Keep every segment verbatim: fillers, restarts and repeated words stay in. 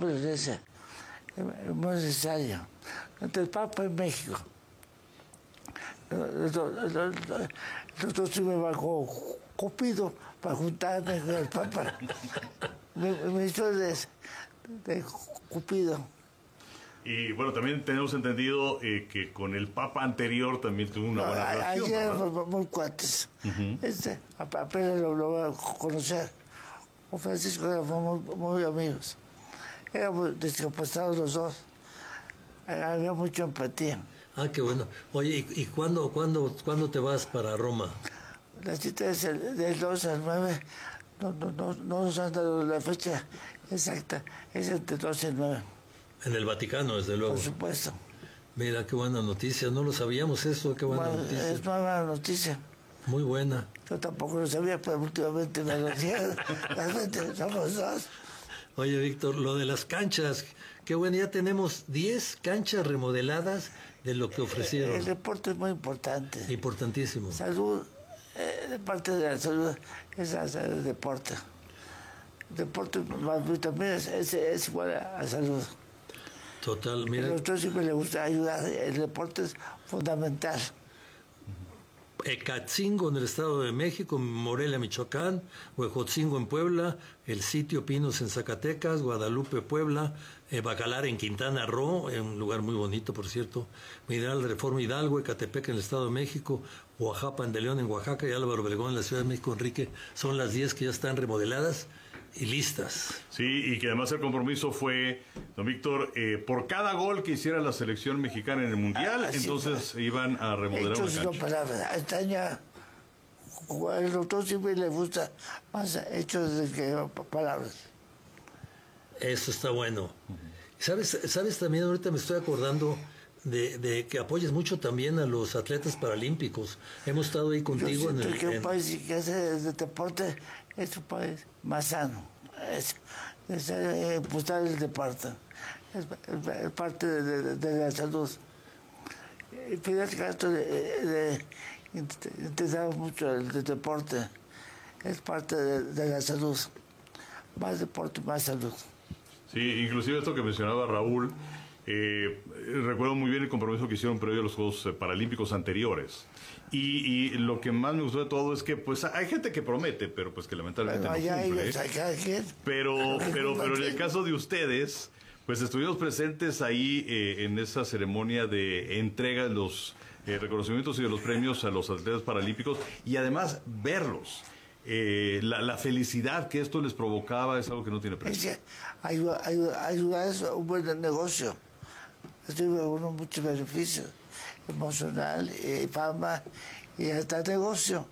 papeles ese, es muy necesario. Entre el Papa y México. El doctor sí me va con Cupido para juntarme con el Papa. Me, me hizo de, de Cupido. Y bueno, también tenemos entendido eh, que con el Papa anterior también tuvo una buena no, relación. Ayer fuimos muy cuates. Uh-huh. Este, apenas lo, lo voy a conocer. Con Francisco éramos muy, muy amigos. Éramos discapacitados los dos. Había mucha empatía. Ah, qué bueno. Oye, ¿y, y cuándo, cuándo, cuándo te vas para Roma? La cita es el, del dos al nueve. No, no, no, no nos han dado la fecha exacta. Es entre dos y el nueve. En el Vaticano, desde luego. Por supuesto. Mira, qué buena noticia. No lo sabíamos eso, qué buena bueno, noticia. Es nueva noticia. Muy buena. Yo tampoco lo sabía, pero últimamente me lo decían. Realmente somos dos. Oye, Víctor, lo de las canchas, qué bueno, ya tenemos diez canchas remodeladas de lo que ofrecieron. El deporte es muy importante. Importantísimo. Salud, eh, parte de la salud es hacer el deporte. El deporte también es, es, es igual a, a salud. Total, mira. A nosotros siempre le gusta ayudar, el deporte es fundamental. Ecatzingo en el Estado de México, Morelia, Michoacán, Huejotzingo en Puebla, el sitio Pinos en Zacatecas, Guadalupe, Puebla, eh, Bacalar en Quintana Roo, en un lugar muy bonito, por cierto, Mineral de Reforma Hidalgo, Ecatepec en el Estado de México, Oaxapan de León en Oaxaca y Álvaro Obregón en la Ciudad de México. Enrique, son las diez que ya están remodeladas y listas. Sí, y que además el compromiso fue, don Víctor, eh, por cada gol que hiciera la selección mexicana en el Mundial, ah, entonces fue. Iban a remodelar hechos una cancha. No palabras. Este año, el doctor siempre le gusta más hechos de que palabras. Eso está bueno. Uh-huh. ¿Sabes, sabes también, ahorita me estoy acordando de, de que apoyas mucho también a los atletas paralímpicos. Hemos estado ahí contigo. Yo en el que un en... país que hace de deporte es un país más sano. Es, es eh, impulsar el deporte. Es, es, es parte de, de, de la salud. Fidel Castro de, intentaba mucho el de deporte. Es parte de, de la salud. Más deporte, más salud. Sí, inclusive esto que mencionaba Raúl, eh, recuerdo muy bien el compromiso que hicieron previo a los Juegos Paralímpicos anteriores. Y, y lo que más me gustó de todo es que pues hay gente que promete, pero pues que lamentablemente bueno, no cumple. Ellos, ¿eh? Pero, pero, pero en el caso de ustedes, pues estuvimos presentes ahí eh, en esa ceremonia de entrega de los eh, reconocimientos y de los premios a los atletas paralímpicos y además verlos. Eh, la, la felicidad que esto les provocaba es algo que no tiene precio. Ayuda, ayuda, ayuda es un buen negocio. Tiene uno muchos beneficios emocional, eh, fama y hasta negocio.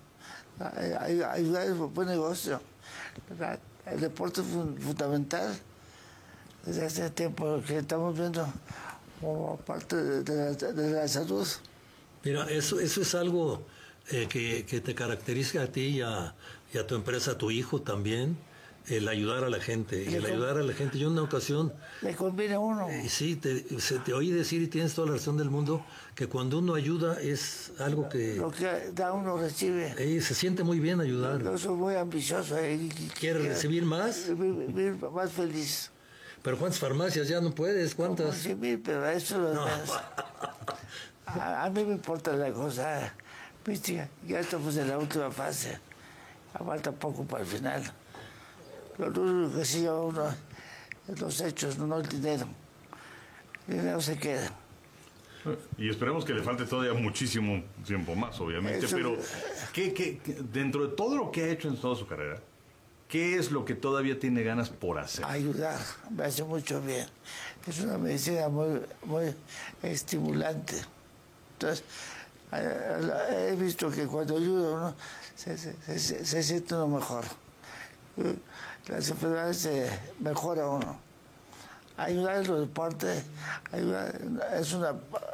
Ayuda es un buen negocio. El deporte es fundamental. Desde hace tiempo que estamos viendo como parte de, de, la, de la salud. Mira, eso, eso es algo eh, que, que te caracteriza a ti y a, y a tu empresa, a tu hijo también, el ayudar a la gente, y el ayudar a la gente. Yo en una ocasión... Le conviene a uno. Eh, sí, te, se, te oí decir, y tienes toda la razón del mundo, que cuando uno ayuda es algo que... Lo que da uno recibe. Eh, se siente muy bien ayudar. Yo soy muy ambicioso. Eh, ¿Quieres recibir más? Vivir más feliz. Pero ¿cuántas farmacias ya no puedes? ¿Cuántas? Sí, mil, pero eso lo no. a, a mí me importa la cosa. Viste, ya estamos en la última fase. Falta poco para el final. Lo único que sigue uno es los hechos, no el dinero. El dinero se queda. Y esperemos que le falte todavía muchísimo tiempo más, obviamente. Eso, pero ¿qué, qué, qué, dentro de todo lo que ha hecho en toda su carrera, ¿qué es lo que todavía tiene ganas por hacer? Ayudar, me hace mucho bien. Es una medicina muy, muy estimulante. Entonces, he visto que cuando ayuda uno, se, se, se, se siente uno mejor. Las enfermedades se mejora uno. Ayudar en los deportes, ayudar, es una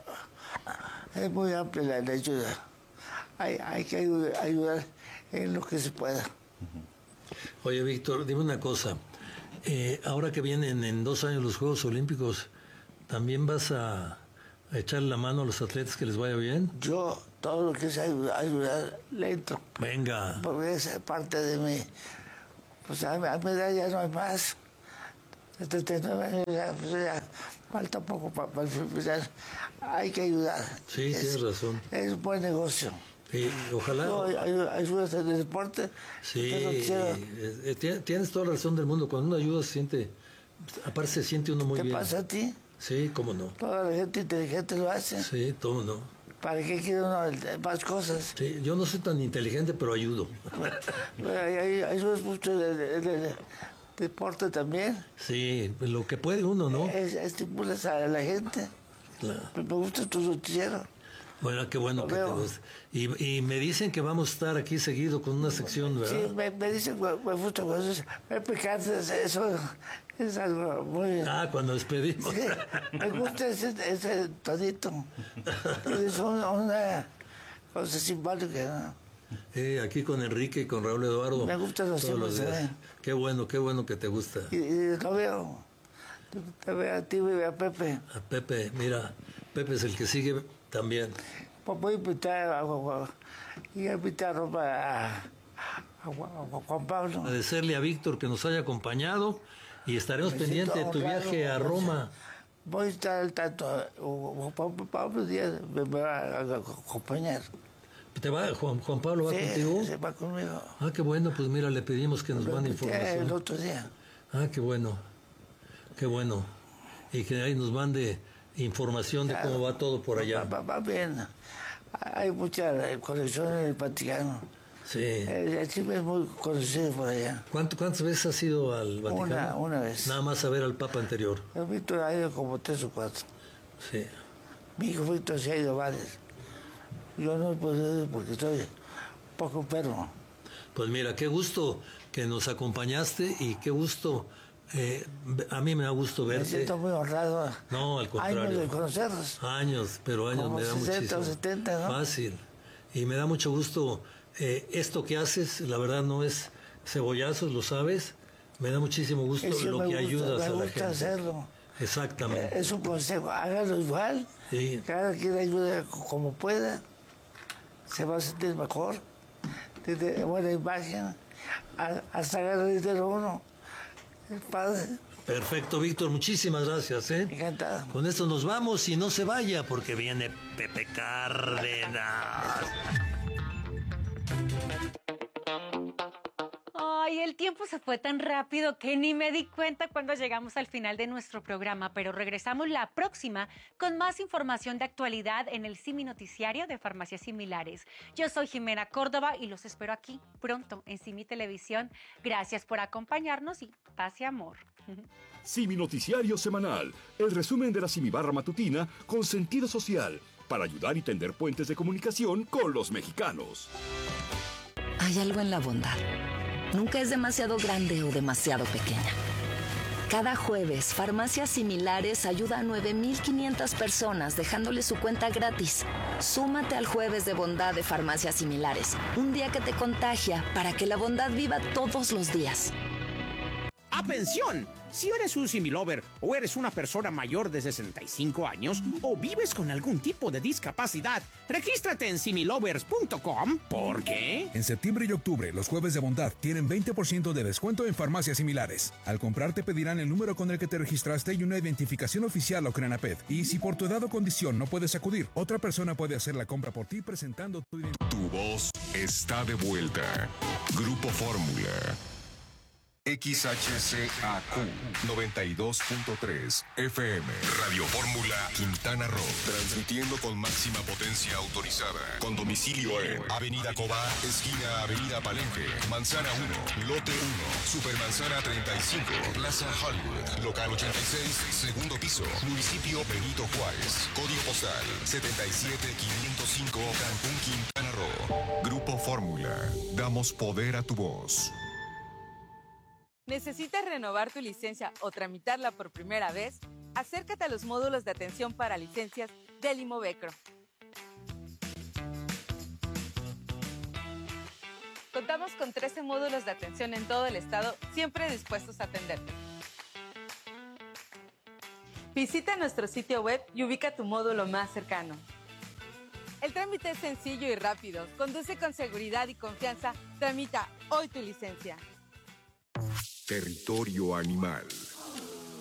es muy amplia la ayuda. Hay, hay que ayudar, ayudar en lo que se pueda. Oye, Víctor, dime una cosa. Eh, ahora que vienen en dos años los Juegos Olímpicos, ¿también vas a, a echarle la mano a los atletas que les vaya bien? Yo, todo lo que es ayudar, ayudar lento. Venga. Porque es parte de mí. Pues a mi edad ya no hay más. setenta y nueve años, ya, pues ya falta poco para, para finalizar. Hay que ayudar. Sí, es, tienes razón. Es un buen negocio. Sí, ojalá. No, ayudas en el deporte. Sí, eh, eh, tienes toda la razón del mundo. Cuando uno ayuda se siente, aparte se siente uno muy ¿Te bien. ¿Te pasa a ti? Sí, cómo no. Toda la gente inteligente lo hace. Sí, cómo no. ¿Para qué quiere uno más cosas? Sí, yo no soy tan inteligente, pero ayudo. Ayudas mucho en el deporte también. Sí, lo que puede uno, ¿no? Es, estimulas a la gente. Claro. Me gusta tu noticiero. Bueno, qué bueno lo que veo. Te gusta. Y, y me dicen que vamos a estar aquí seguido con una sección, ¿verdad? Sí, me, me dicen, me, me gusta cuando es picante, eso es algo muy... Ah, cuando despedimos. Sí, me gusta ese, ese tonito. Es una, una cosa simbólica, ¿no? Eh, aquí con Enrique y con Raúl Eduardo. Me gustan los tiempos, ¿eh? Qué bueno, qué bueno que te gusta. Y, y lo veo. Te veo a ti y veo a Pepe. A Pepe, mira, Pepe es el que sigue también. Voy a invitar a, a, y a, invitar a, a, a Juan Pablo. Agradecerle a Víctor que nos haya acompañado y estaremos pendientes de tu viaje a Roma. Voy a estar al tanto. Juan Pablo Díaz me va a acompañar. ¿Te va, Juan, Juan Pablo va sí, contigo? Sí, va conmigo. Ah, qué bueno, pues mira, le pedimos que nos mande información. El otro día. Ah, qué bueno, qué bueno. Y que ahí nos mande información claro, de cómo va todo por allá. Va, va, va bien. Hay mucha conexión en el Vaticano. Sí. El Chile es muy conocido por allá. ¿Cuánto, ¿Cuántas veces has ido al Vaticano? Una, una vez. Nada más a ver al Papa anterior. El Víctor ha ido como tres o cuatro. Sí. Mi hijo Víctor se ha ido varios. Yo no puedo ir porque estoy un poco enfermo. Pues mira, qué gusto que nos acompañaste y qué gusto, eh, a mí me da gusto verte. Me siento muy honrado. No, al contrario. Años de conocerlos. Años, pero años como me da sesenta muchísimo. o setenta, ¿no? Fácil. Y me da mucho gusto eh, esto que haces, la verdad no es cebollazos, lo sabes. Me da muchísimo gusto es que lo que gusta, ayudas me a la gusta gente. hacerlo. Exactamente. Es un consejo, hágalo igual. Sí. Cada quien ayude como pueda. Se va a sentir mejor, tiene buena imagen, hasta ganar dinero uno. Es padre. Perfecto, Víctor, muchísimas gracias. ¿eh? Encantado. Con esto nos vamos y no se vaya porque viene Pepe Cárdenas. Ay, el tiempo se fue tan rápido que ni me di cuenta cuando llegamos al final de nuestro programa, pero regresamos la próxima con más información de actualidad en el Simi Noticiario de Farmacias Similares. Yo soy Jimena Córdoba y los espero aquí pronto en Simi Televisión. Gracias por acompañarnos y paz y amor. Simi Noticiario Semanal, el resumen de la Simibarra Matutina con sentido social, para ayudar y tender puentes de comunicación con los mexicanos. Hay algo en la bondad. Nunca es demasiado grande o demasiado pequeña. Cada jueves, Farmacias Similares ayuda a nueve mil quinientas personas dejándole su cuenta gratis. Súmate al Jueves de Bondad de Farmacias Similares, un día que te contagia para que la bondad viva todos los días. ¡Atención! Si eres un Similover o eres una persona mayor de sesenta y cinco años o vives con algún tipo de discapacidad, regístrate en similovers punto com. ¿Por qué? En septiembre y octubre, los Jueves de Bondad tienen veinte por ciento de descuento en Farmacias Similares. Al comprar te pedirán el número con el que te registraste y una identificación oficial o Crenaped. Y si por tu edad o condición no puedes acudir, otra persona puede hacer la compra por ti presentando tu identidad. Tu voz está de vuelta. Grupo Fórmula. X H C A Q noventa y dos punto tres F M. Radio Fórmula Quintana Roo. Transmitiendo con máxima potencia autorizada. Con domicilio en Avenida Cobá, esquina Avenida Palenque, Manzana uno, Lote uno, Supermanzana treinta y cinco, Plaza Hollywood, Local ochenta y seis, segundo piso, Municipio Benito Juárez. Código postal setenta y siete quinientos cinco, Cancún, Quintana Roo. Grupo Fórmula. Damos poder a tu voz. ¿Necesitas renovar tu licencia o tramitarla por primera vez? Acércate a los módulos de atención para licencias del Imovecro. Contamos con trece módulos de atención en todo el estado, siempre dispuestos a atenderte. Visita nuestro sitio web y ubica tu módulo más cercano. El trámite es sencillo y rápido. Conduce con seguridad y confianza. Tramita hoy tu licencia. Territorio Animal.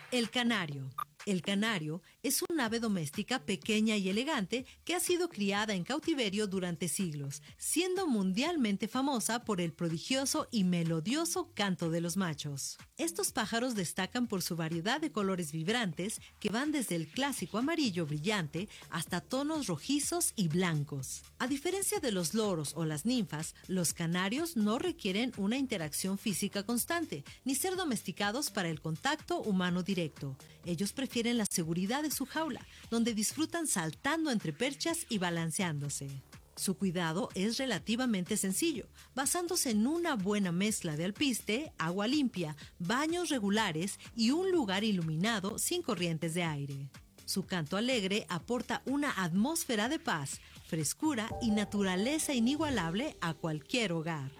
El canario. El canario es un ave doméstica pequeña y elegante que ha sido criada en cautiverio durante siglos, siendo mundialmente famosa por el prodigioso y melodioso canto de los machos. Estos pájaros destacan por su variedad de colores vibrantes que van desde el clásico amarillo brillante hasta tonos rojizos y blancos. A diferencia de los loros o las ninfas, los canarios no requieren una interacción física constante, ni ser domesticados para el contacto humano directo. Ellos prefieren la seguridad de su jaula, donde disfrutan saltando entre perchas y balanceándose. Su cuidado es relativamente sencillo, basándose en una buena mezcla de alpiste, agua limpia, baños regulares y un lugar iluminado sin corrientes de aire. Su canto alegre aporta una atmósfera de paz, frescura y naturaleza inigualable a cualquier hogar.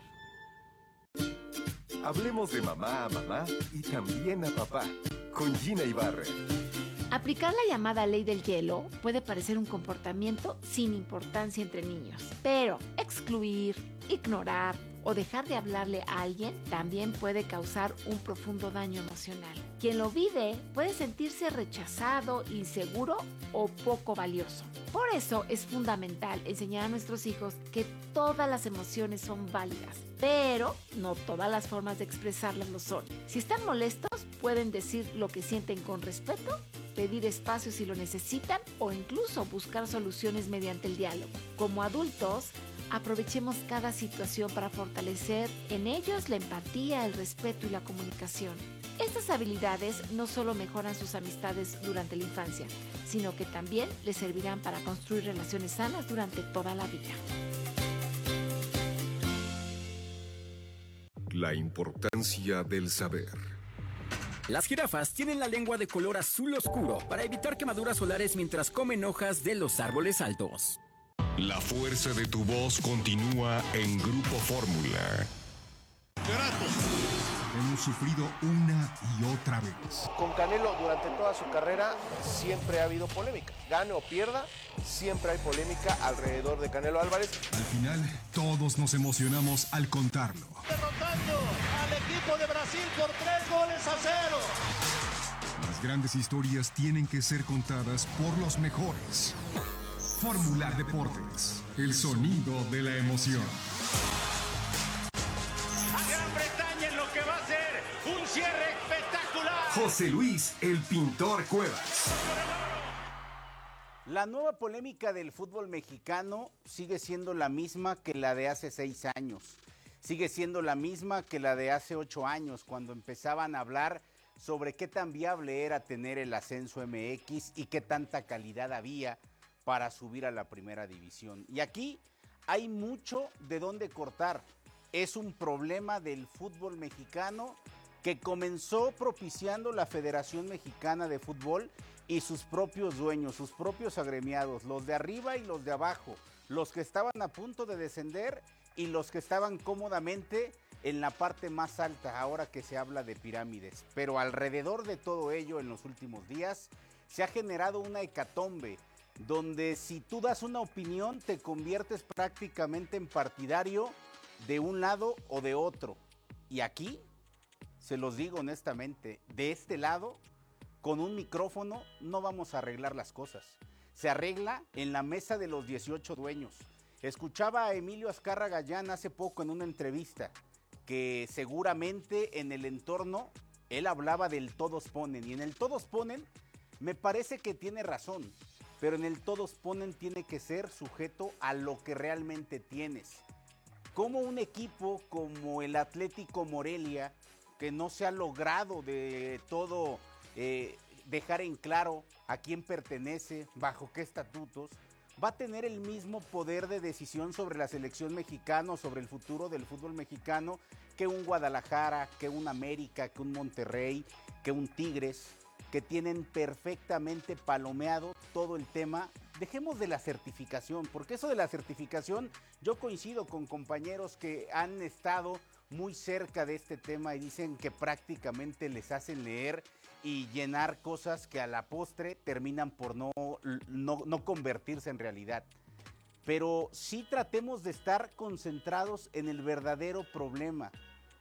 Hablemos de mamá a mamá y también a papá, con Gina Ibarra. Aplicar la llamada ley del hielo puede parecer un comportamiento sin importancia entre niños, pero excluir, ignorar o dejar de hablarle a alguien también puede causar un profundo daño emocional. Quien lo vive puede sentirse rechazado, inseguro o poco valioso. Por eso es fundamental enseñar a nuestros hijos que todas las emociones son válidas, pero no todas las formas de expresarlas lo son. Si están molestos, pueden decir lo que sienten con respeto, pedir espacio si lo necesitan o incluso buscar soluciones mediante el diálogo. Como adultos, aprovechemos cada situación para fortalecer en ellos la empatía, el respeto y la comunicación. Estas habilidades no solo mejoran sus amistades durante la infancia, sino que también les servirán para construir relaciones sanas durante toda la vida. La importancia del saber. Las jirafas tienen la lengua de color azul oscuro para evitar quemaduras solares mientras comen hojas de los árboles altos. La fuerza de tu voz continúa en Grupo Fórmula. Hemos sufrido una y otra vez. Con Canelo durante toda su carrera siempre ha habido polémica. Gane o pierda, siempre hay polémica alrededor de Canelo Álvarez. Al final, todos nos emocionamos al contarlo. Derrotando al equipo de Brasil por tres goles a cero. Las grandes historias tienen que ser contadas por los mejores. Fórmula Deportes, el sonido de la emoción. Gran Bretaña en lo que va a ser un cierre espectacular. José Luis, el pintor Cuevas. La nueva polémica del fútbol mexicano sigue siendo la misma que la de hace seis años. Sigue siendo la misma que la de hace ocho años, cuando empezaban a hablar sobre qué tan viable era tener el ascenso M X y qué tanta calidad había para subir a la primera división. Y aquí hay mucho de dónde cortar. Es un problema del fútbol mexicano que comenzó propiciando la Federación Mexicana de Fútbol y sus propios dueños, sus propios agremiados, los de arriba y los de abajo, los que estaban a punto de descender y los que estaban cómodamente en la parte más alta, ahora que se habla de pirámides. Pero alrededor de todo ello, en los últimos días, se ha generado una hecatombe, donde si tú das una opinión te conviertes prácticamente en partidario de un lado o de otro. Y aquí, se los digo honestamente, de este lado, con un micrófono no vamos a arreglar las cosas. Se arregla en la mesa de los dieciocho dueños. Escuchaba a Emilio Azcárraga Gallán hace poco en una entrevista que seguramente en el entorno él hablaba del todos ponen, y en el todos ponen me parece que tiene razón. Pero en el todos ponen tiene que ser sujeto a lo que realmente tienes. Como un equipo como el Atlético Morelia, que no se ha logrado de todo eh, dejar en claro a quién pertenece, bajo qué estatutos, va a tener el mismo poder de decisión sobre la selección mexicana, sobre el futuro del fútbol mexicano, que un Guadalajara, que un América, que un Monterrey, que un Tigres, que tienen perfectamente palomeado todo el tema. Dejemos de la certificación, porque eso de la certificación, yo coincido con compañeros que han estado muy cerca de este tema y dicen que prácticamente les hacen leer y llenar cosas que a la postre terminan por no, no, no convertirse en realidad. Pero sí tratemos de estar concentrados en el verdadero problema.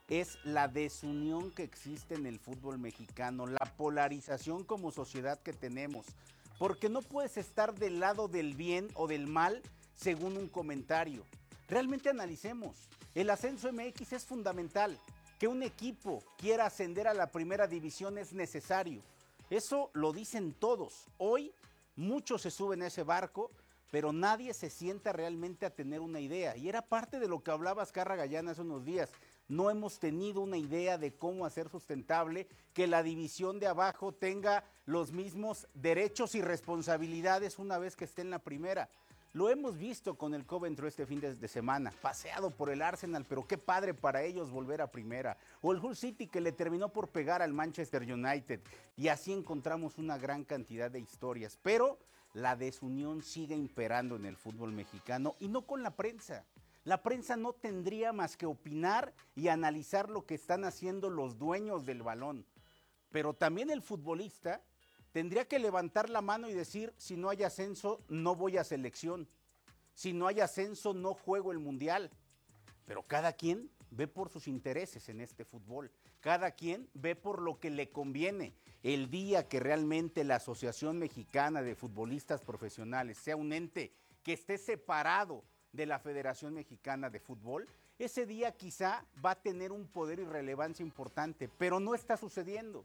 es la desunión que existe en el fútbol mexicano, la polarización como sociedad que tenemos, porque no puedes estar del lado del bien o del mal según un comentario. Realmente analicemos, el ascenso M X es fundamental, que un equipo quiera ascender a la primera división es necesario, eso lo dicen todos. Hoy muchos se suben a ese barco, pero nadie se sienta realmente a tener una idea, y era parte de lo que hablaba Azcarra Gallán hace unos días. No hemos tenido una idea de cómo hacer sustentable que la división de abajo tenga los mismos derechos y responsabilidades una vez que esté en la primera. Lo hemos visto con el Coventry este fin de, de semana, paseado por el Arsenal, pero qué padre para ellos volver a primera. O el Hull City, que le terminó por pegar al Manchester United. Y así encontramos una gran cantidad de historias. Pero la desunión sigue imperando en el fútbol mexicano, y no con la prensa. La prensa no tendría más que opinar y analizar lo que están haciendo los dueños del balón. Pero también el futbolista tendría que levantar la mano y decir, si no hay ascenso, no voy a selección. Si no hay ascenso, no juego el mundial. Pero cada quien ve por sus intereses en este fútbol. Cada quien ve por lo que le conviene. El día que realmente la Asociación Mexicana de Futbolistas Profesionales sea un ente que esté separado de la Federación Mexicana de Fútbol, ese día quizá va a tener un poder y relevancia importante, pero no está sucediendo.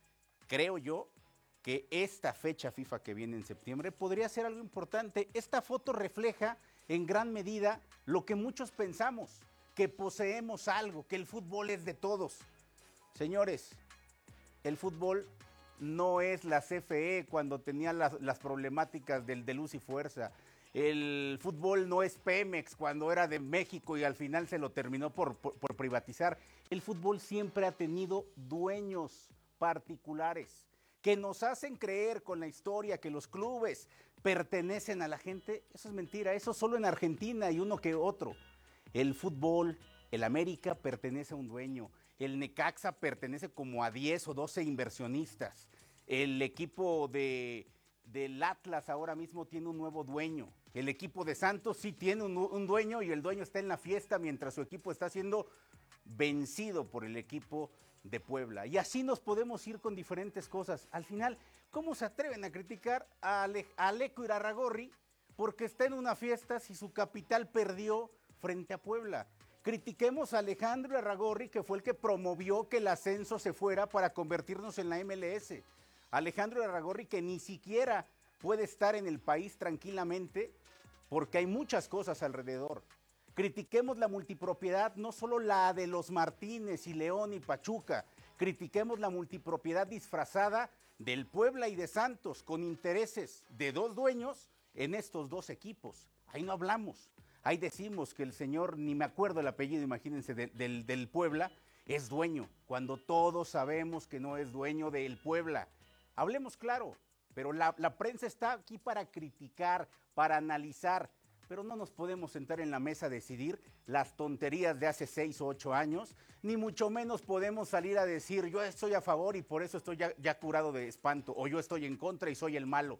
Creo yo que esta fecha FIFA que viene en septiembre podría ser algo importante. Esta foto refleja en gran medida lo que muchos pensamos, que poseemos algo, que el fútbol es de todos. Señores, el fútbol no es la C F E cuando tenía las, las problemáticas del de luz y fuerza. El fútbol no es Pemex cuando era de México y al final se lo terminó por, por, por privatizar. El fútbol siempre ha tenido dueños particulares que nos hacen creer con la historia que los clubes pertenecen a la gente. Eso es mentira, eso solo en Argentina y uno que otro. El fútbol, el América pertenece a un dueño, el Necaxa pertenece como a diez o doce inversionistas, el equipo de, del Atlas ahora mismo tiene un nuevo dueño. El equipo de Santos sí tiene un, un dueño y el dueño está en la fiesta mientras su equipo está siendo vencido por el equipo de Puebla. Y así nos podemos ir con diferentes cosas. Al final, ¿cómo se atreven a criticar a, Ale, a Aleco Irarrágorri porque está en una fiesta si su capital perdió frente a Puebla? Critiquemos a Alejandro Irarrágorri, que fue el que promovió que el ascenso se fuera para convertirnos en la M L S. Alejandro Irarrágorri, que ni siquiera puede estar en el país tranquilamente porque hay muchas cosas alrededor. Critiquemos la multipropiedad, no solo la de los Martínez y León y Pachuca. Critiquemos la multipropiedad disfrazada del Puebla y de Santos con intereses de dos dueños en estos dos equipos. Ahí no hablamos. Ahí decimos que el señor, ni me acuerdo el apellido, imagínense, de, del, del Puebla, es dueño, cuando todos sabemos que no es dueño del Puebla. Hablemos claro, pero la, la prensa está aquí para criticar, para analizar, pero no nos podemos sentar en la mesa a decidir las tonterías de hace seis o ocho años, ni mucho menos podemos salir a decir yo estoy a favor y por eso estoy ya, ya curado de espanto, o yo estoy en contra y soy el malo.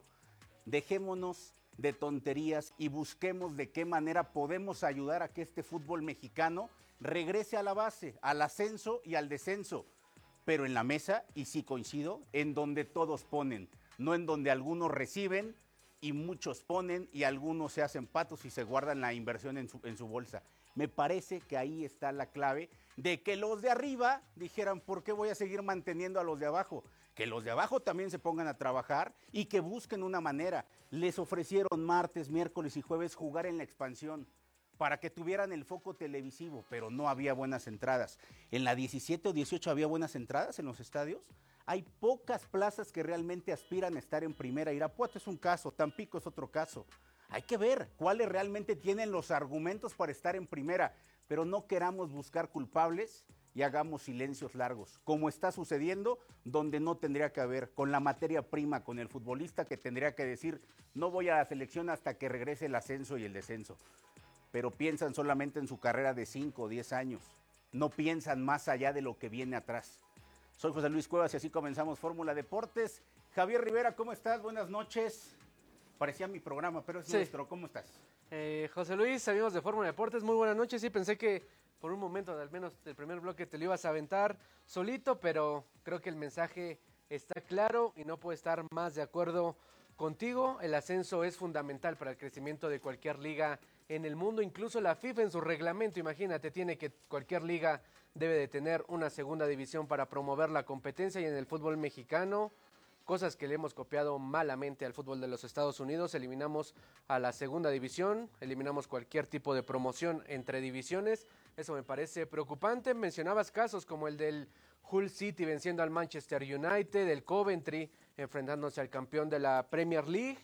Dejémonos de tonterías y busquemos de qué manera podemos ayudar a que este fútbol mexicano regrese a la base, al ascenso y al descenso, pero en la mesa, y sí coincido, en donde todos ponen, no en donde algunos reciben y muchos ponen y algunos se hacen patos y se guardan la inversión en su, en su bolsa. Me parece que ahí está la clave de que los de arriba dijeran, ¿por qué voy a seguir manteniendo a los de abajo? Que los de abajo también se pongan a trabajar y que busquen una manera. Les ofrecieron martes, miércoles y jueves jugar en la expansión para que tuvieran el foco televisivo, pero no había buenas entradas. En la diecisiete o dieciocho había buenas entradas en los estadios. Hay pocas plazas que realmente aspiran a estar en primera. Irapuato es un caso, Tampico es otro caso. Hay que ver cuáles realmente tienen los argumentos para estar en primera, pero no queramos buscar culpables y hagamos silencios largos, como está sucediendo donde no tendría que haber, con la materia prima, con el futbolista que tendría que decir, no voy a la selección hasta que regrese el ascenso y el descenso. Pero piensan solamente en su carrera de cinco o diez años, no piensan más allá de lo que viene atrás. Soy José Luis Cuevas y así comenzamos Fórmula Deportes. Javier Rivera, ¿cómo estás? Buenas noches. Parecía mi programa, pero es sí. nuestro. ¿Cómo estás? Eh, José Luis, amigos de Fórmula Deportes, muy buenas noches. Sí, pensé que por un momento, al menos del primer bloque, te lo ibas a aventar solito, pero creo que el mensaje está claro y no puedo estar más de acuerdo contigo. El ascenso es fundamental para el crecimiento de cualquier liga en el mundo, incluso la FIFA en su reglamento, imagínate, tiene que cualquier liga debe de tener una segunda división para promover la competencia, y en el fútbol mexicano, cosas que le hemos copiado malamente al fútbol de los Estados Unidos, eliminamos a la segunda división, eliminamos cualquier tipo de promoción entre divisiones, eso me parece preocupante. Mencionabas casos como el del Hull City venciendo al Manchester United, el Coventry enfrentándose al campeón de la Premier League,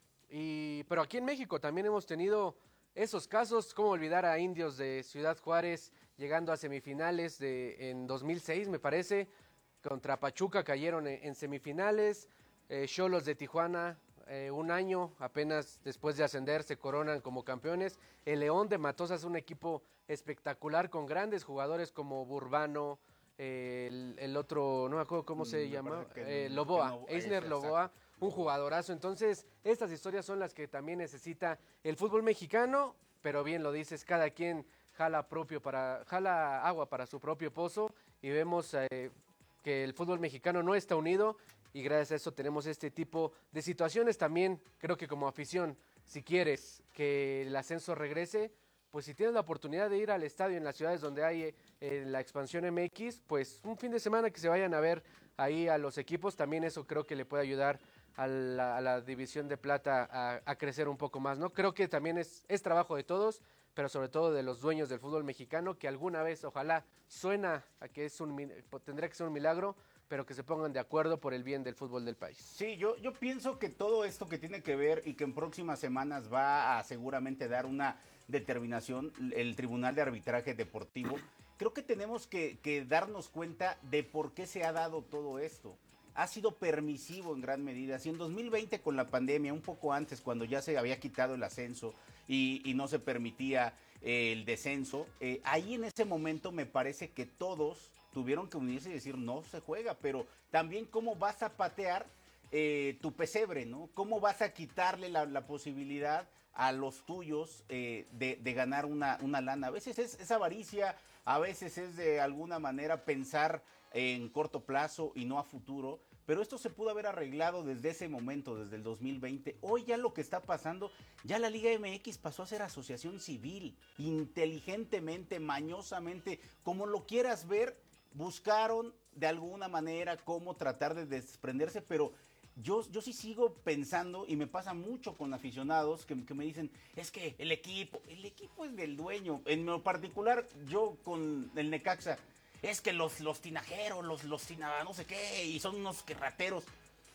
y pero aquí en México también hemos tenido esos casos. Cómo olvidar a Indios de Ciudad Juárez llegando a semifinales de en dos mil seis, me parece, contra Pachuca cayeron en, en semifinales. Xolos eh, de Tijuana, eh, un año apenas después de ascender, se coronan como campeones. El León de Matosas es un equipo espectacular con grandes jugadores como Burbano, eh, el, el otro, no me acuerdo cómo se llama, eh, Loboa, no, Eisner Loboa, un jugadorazo. Entonces, estas historias son las que también necesita el fútbol mexicano, pero bien lo dices, cada quien jala propio para jala agua para su propio pozo, y vemos eh, que el fútbol mexicano no está unido, y gracias a eso tenemos este tipo de situaciones. También creo que como afición, si quieres que el ascenso regrese, pues si tienes la oportunidad de ir al estadio en las ciudades donde hay eh, la expansión M X, pues un fin de semana que se vayan a ver ahí a los equipos, también eso creo que le puede ayudar a la, a la división de plata a, a crecer un poco más, ¿no? Creo que también es, es trabajo de todos, pero sobre todo de los dueños del fútbol mexicano, que alguna vez, ojalá, suena a que es un tendría que ser un milagro, pero que se pongan de acuerdo por el bien del fútbol del país. Sí, yo, yo pienso que todo esto que tiene que ver y que en próximas semanas va a seguramente dar una determinación el Tribunal de Arbitraje Deportivo, creo que tenemos que, que darnos cuenta de por qué se ha dado todo esto. Ha sido permisivo en gran medida. Si en dos mil veinte con la pandemia, un poco antes, cuando ya se había quitado el ascenso y, y no se permitía eh, el descenso, eh, ahí en ese momento me parece que todos tuvieron que unirse y decir no se juega, pero también cómo vas a patear eh, tu pesebre, ¿no? ¿Cómo vas a quitarle la, la posibilidad a los tuyos eh, de, de ganar una, una lana? A veces es, es avaricia, a veces es de alguna manera pensar en corto plazo y no a futuro, pero esto se pudo haber arreglado desde ese momento, desde el dos mil veinte. Hoy ya lo que está pasando, ya la Liga M X pasó a ser asociación civil, inteligentemente, mañosamente, como lo quieras ver, buscaron de alguna manera cómo tratar de desprenderse, pero yo, yo sí sigo pensando, y me pasa mucho con aficionados que, que me dicen, es que el equipo, el equipo es del dueño. En lo particular, yo con el Necaxa, es que los, los tinajeros, los, los tina, no sé qué, y son unos que rateros.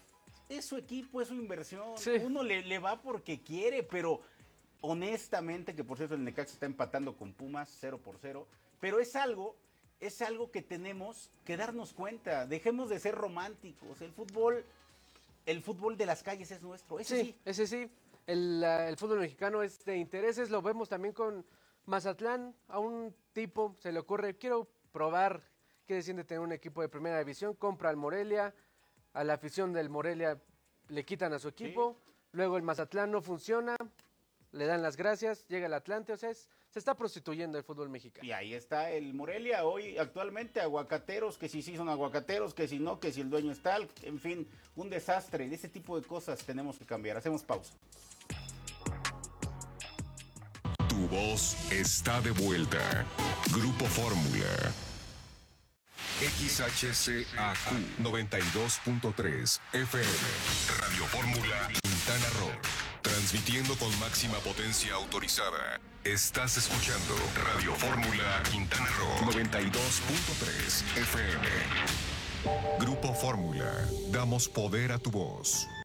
Es su equipo, es su inversión. Sí. Uno le, le va porque quiere, pero honestamente, que por cierto el Necaxa está empatando con Pumas cero por cero, pero es algo, es algo que tenemos que darnos cuenta. Dejemos de ser románticos. El fútbol, el fútbol de las calles es nuestro. Ese sí, sí. ese sí. El, uh, el fútbol mexicano es de intereses. Lo vemos también con Mazatlán. A un tipo se le ocurre, quiero probar qué se siente tener un equipo de primera división, compra al Morelia, a la afición del Morelia le quitan a su equipo, sí. Luego el Mazatlán no funciona, le dan las gracias, llega el Atlante, o sea, es, se está prostituyendo el fútbol mexicano. Y ahí está el Morelia hoy actualmente, aguacateros, que si sí son aguacateros, que si no, que si el dueño es tal, en fin, un desastre. De ese tipo de cosas tenemos que cambiar. Hacemos pausa. Tu voz está de vuelta. Grupo Fórmula. X H C A Q noventa y dos punto tres F M. Radio Fórmula Quintana Roo. Transmitiendo con máxima potencia autorizada. Estás escuchando Radio Fórmula Quintana Roo noventa y dos punto tres F M. Grupo Fórmula. Damos poder a tu voz.